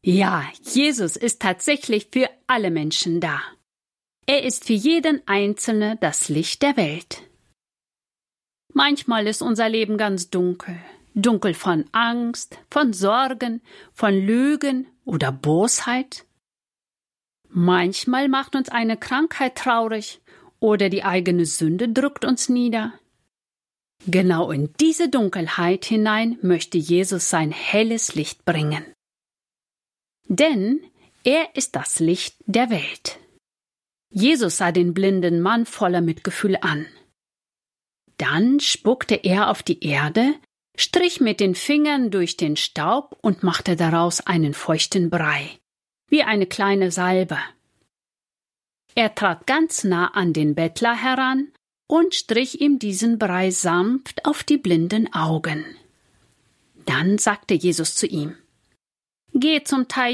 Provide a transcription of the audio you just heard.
Ja, Jesus ist tatsächlich für alle Menschen da. Er ist für jeden Einzelnen das Licht der Welt. Manchmal ist unser Leben ganz dunkel. Dunkel von Angst, von Sorgen, von Lügen oder Bosheit. Manchmal macht uns eine Krankheit traurig oder die eigene Sünde drückt uns nieder. Genau in diese Dunkelheit hinein möchte Jesus sein helles Licht bringen. Denn er ist das Licht der Welt. Jesus sah den blinden Mann voller Mitgefühl an. Dann spuckte er auf die Erde, strich mit den Fingern durch den Staub und machte daraus einen feuchten Brei, wie eine kleine Salbe. Er trat ganz nah an den Bettler heran und strich ihm diesen Brei sanft auf die blinden Augen. Dann sagte Jesus zu ihm: Geh zum Teich